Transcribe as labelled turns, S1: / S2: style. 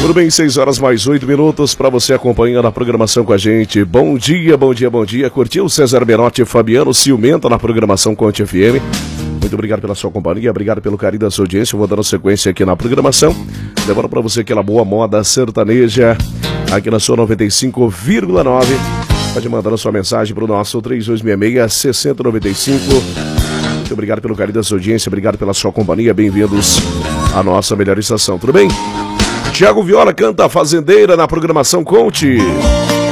S1: Tudo bem, 6 horas mais 8 minutos para você acompanhando a programação com a gente. Bom dia, bom dia, bom dia. Curtiu o César Menotti e Fabiano Ciumenta na programação Conte FM. Muito obrigado pela sua companhia, obrigado pelo carinho da sua audiência. Eu vou dando sequência aqui na programação, levando para você aquela boa moda sertaneja aqui na sua 95,9. Pode mandar a sua mensagem para o nosso 3266-6095. Muito obrigado pelo carinho da sua audiência, obrigado pela sua companhia. Bem-vindos à nossa melhor estação, tudo bem? Tiago Viola canta Fazendeira na programação Conte.